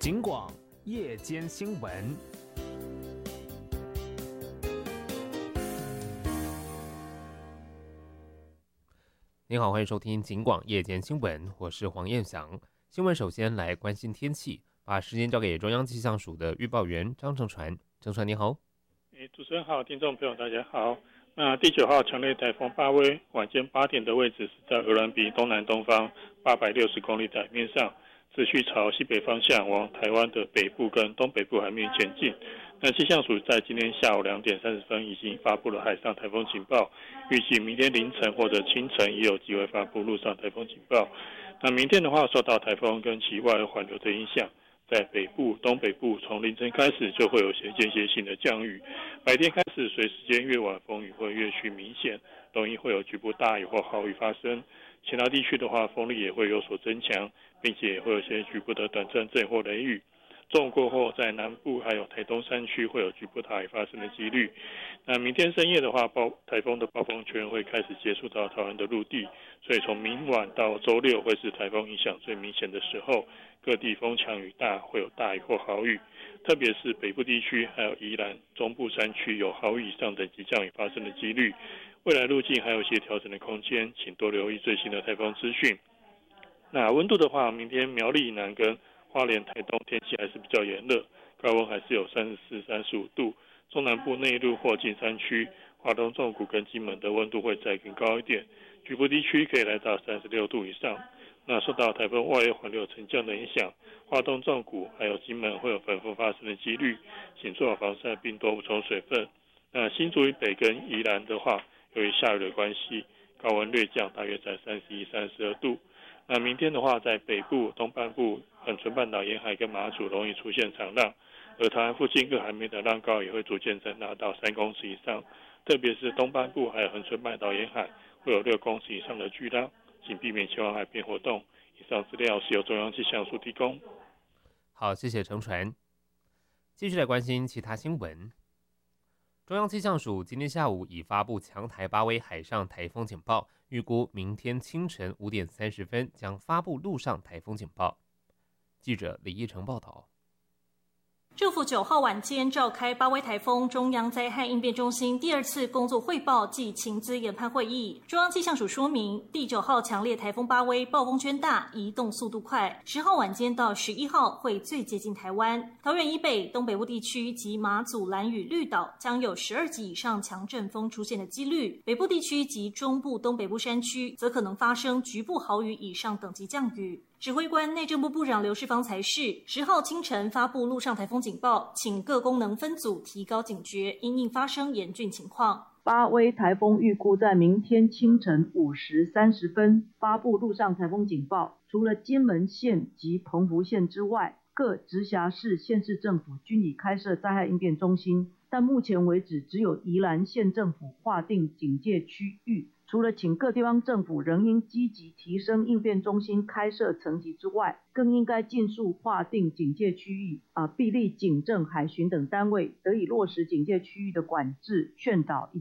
警广夜间新闻。您好，欢迎收听警广夜间新闻，我是黄彦翔。新闻首先来关心天气，把时间交给中央气象署的预报员张正传。正传你好。 主持人好，听众朋友大家好。那第9号强烈台风巴威晚间8点的位置是在鹅銮鼻东南东方860公里的海面上，持续朝西北方向往台湾的北部跟东北部海面前进。那气象署在今天下午2点30分已经发布了海上台风警报，预计明天凌晨或者清晨也有机会发布陆上台风警报。那明天的话，受到台风跟其外围环流的影响，在北部、东北部从凌晨开始就会有些间歇性的降雨，白天开始随时间越晚，风雨会越趋明显，容易会有局部大雨或豪雨发生。其他地区的话，风力也会有所增强，并且也会有些局部的短暂阵或雷雨。中午过后，在南部还有台东山区会有局部大雨发生的几率。那明天深夜的话，台风的暴风圈会开始接触到台湾的陆地，所以从明晚到周六会是台风影响最明显的时候，各地风强雨大，会有大雨或豪雨，特别是北部地区还有宜兰、中部山区有豪雨以上等级降雨发生的几率。未来路径还有一些调整的空间，请多留意最新的台风资讯。那温度的话，明天苗栗以南跟花莲、台东天气还是比较炎热，高温还是有34、35度。中南部内陆或近山区、花东纵谷跟金门的温度会再更高一点，局部地区可以来到36度以上。那受到台风外围环流沉降的影响，花东纵谷还有金门会有反复发生的几率，请做好防晒并多补充水分。那新竹以北跟宜兰的话，由于下雨的关系，高温略降，大约在31、32度。那明天的话，在北部、东半部、恒春半岛沿海跟马祖容易出现长浪，而台湾附近各海面的浪高也会逐渐增大到3公尺以上，特别是东半部还有恒春半岛沿海会有6公尺以上的巨浪，请避免前往海边活动。以上资料是由中央气象署提供。 好，谢谢承传。继续来关心其他新闻。中央气象署今天下午已发布强台巴威海上台风警报，预估明天清晨5点30分将发布陆上台风警报。记者李义成报道。 政府9号晚间召开巴威台风中央灾害应变中心第2次工作汇报暨情资研判会议。中央气象署说明，第9号强烈台风巴威暴风圈大，移动速度快，10号晚间到11号会最接近台湾。桃园以北、东北部地区及马祖、兰屿、绿岛将有12级以上强阵风出现的几率，北部地区及中部、东北部山区则可能发生局部豪雨以上等级降雨。指挥官内政部部长刘世芳才是10号清晨发布陆上台风警报，请各功能分组提高警觉，因应发生严峻情况。 巴威台风预估在明天清晨5时30分发布陆上台风警报，除了金门县及澎湖县之外，各直辖市、县市政府均已开设灾害应变中心，但目前为止只有宜兰县政府划定警戒区域。除了请各地方政府仍应积极提升应变中心开设层级之外，更应该尽速划定警戒区域，并力警政、海巡等单位得以落实警戒区域的管制、劝导